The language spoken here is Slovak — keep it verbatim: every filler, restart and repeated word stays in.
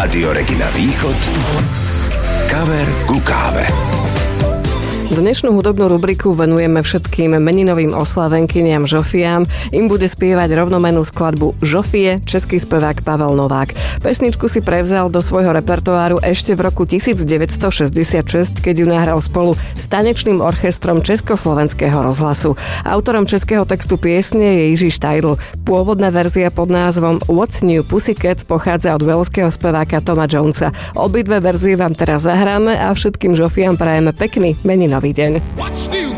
Rádio Regina Východ. Kaver ku káve. Dnešnú hudobnú rubriku venujeme všetkým meninovým oslavenkyniam Žofiám. Im bude spievať rovnomennú skladbu Žofie český spevák Pavel Novák. Pesničku si prevzal do svojho repertoáru ešte v roku devätnásťstošesťdesiatšesť, keď ju nahral spolu s tanečným orchestrom Československého rozhlasu. Autorom českého textu piesne je Jiří Štajdl. Pôvodná verzia pod názvom What's New Pussycat pochádza od welského speváka Toma Jonesa. Obidve verzie vám teraz zahráme a všetkým Žofiám prajeme pekný meninový deň. What's new,